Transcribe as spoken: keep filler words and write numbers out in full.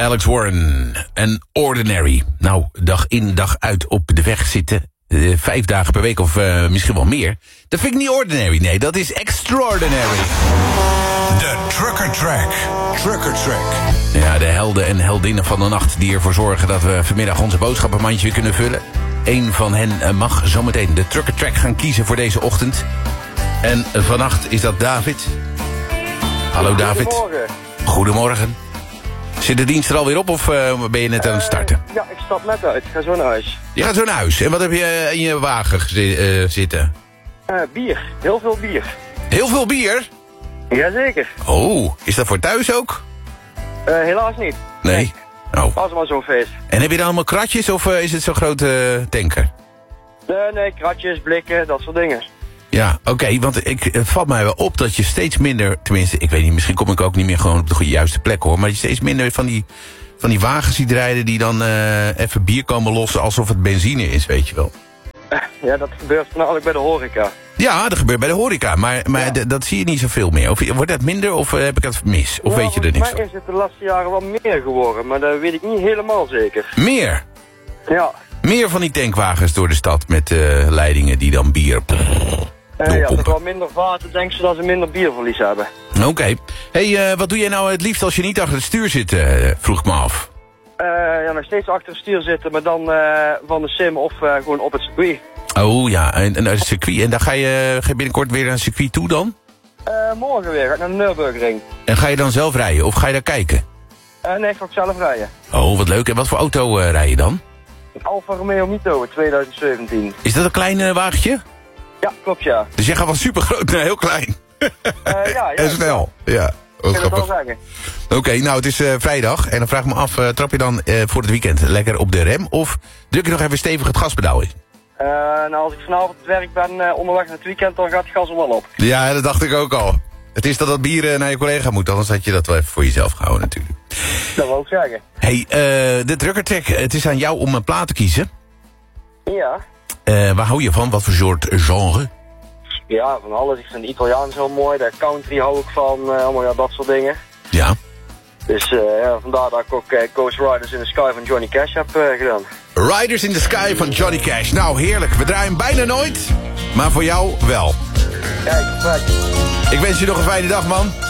Alex Warren en Ordinary. Nou, dag in, dag uit op de weg zitten. Uh, vijf dagen per week of uh, misschien wel meer. Dat vind ik niet ordinary, nee, dat is extraordinary. De Trucker Track. Trucker Track. Ja, de helden en heldinnen van de nacht die ervoor zorgen dat we vanmiddag onze boodschappenmandje weer kunnen vullen. Eén van hen mag zometeen de Trucker Track gaan kiezen voor deze ochtend. En vannacht is dat David. Hallo David. Goedemorgen. Goedemorgen. Zit de dienst er alweer op of uh, ben je net aan het starten? Uh, ja, ik stap net uit. Ik ga zo naar huis. Je gaat zo naar huis. En wat heb je in je wagen gezi- uh, zitten? Uh, bier. Heel veel bier. Heel veel bier? Jazeker. Oh, is dat voor thuis ook? Uh, helaas niet. Nee. Oh. Was maar zo'n feest. En heb je dan allemaal kratjes of uh, is het zo'n grote uh, tanker? Nee, nee, kratjes, blikken, dat soort dingen. Ja, oké, okay, want ik, het valt mij wel op dat je steeds minder... Tenminste, ik weet niet, misschien kom ik ook niet meer gewoon op de goede, juiste plek, hoor. Maar je steeds minder van die, van die wagens ziet rijden die dan uh, even bier komen lossen alsof het benzine is, weet je wel. Ja, dat gebeurt voornamelijk bij de horeca. Ja, dat gebeurt bij de horeca, maar, maar ja. d- dat zie je niet zoveel meer. Of wordt dat minder of uh, heb ik het mis? Of ja, weet je er niks van? Volgens mij is het de laatste jaren wel meer geworden, maar dat weet ik niet helemaal zeker. Meer? Ja. Meer van die tankwagens door de stad met uh, leidingen die dan bier... Uh, ja, toch wel minder vaten, denk zodat ze minder bierverlies hebben. Oké. Okay. Hey, uh, wat doe jij nou het liefst als je niet achter het stuur zit, uh, vroeg ik me af. Uh, ja, nog steeds achter het stuur zitten, maar dan uh, van de sim of uh, gewoon op het circuit. Oh ja, en, en het circuit. En daar ga je, ga je binnenkort weer naar een circuit toe dan? Uh, morgen weer, ga ik naar de Nürburgring. En ga je dan zelf rijden of ga je daar kijken? Uh, nee, ik ga ook zelf rijden. Oh, wat leuk. En wat voor auto uh, rij je dan? Een Alfa Romeo Mito twintig zeventien. Is dat een klein uh, wagentje? Ja, klopt ja. Dus jij gaat van super groot naar heel klein. Uh, ja, ja. En snel. Ja, ook grappig. Oké, okay, nou het is uh, vrijdag en dan vraag ik me af, uh, trap je dan uh, voor het weekend lekker op de rem of druk je nog even stevig het gaspedaal in? Uh, nou, als ik vanavond op het werk ben uh, onderweg naar het weekend, dan gaat het gas er wel op. Ja, dat dacht ik ook al. Het is dat dat bier uh, naar je collega moet, anders had je dat wel even voor jezelf gehouden natuurlijk. Dat wil ik zeggen. Hey, uh, de Trucker Track, het is aan jou om een plaat te kiezen. Ja. Uh, waar hou je van? Wat voor soort genre? Ja, van alles. Ik vind Italiaans heel mooi, de country hou ik van, uh, allemaal ja, dat soort dingen. Ja. Dus uh, ja, vandaar dat ik ook uh, Ghost Riders in the Sky van Johnny Cash heb uh, gedaan. Riders in the Sky van Johnny Cash. Nou, heerlijk. We draaien bijna nooit, maar voor jou wel. Kijk, perfect. Ik wens je nog een fijne dag, man.